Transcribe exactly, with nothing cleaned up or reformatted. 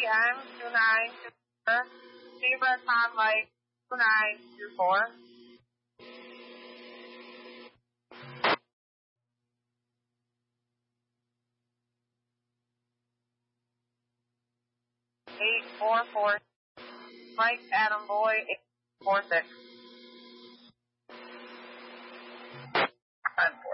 M two nine two four. Zebra Tom Mike two nine two four. eight four four. Mike Adam Boy eight four six.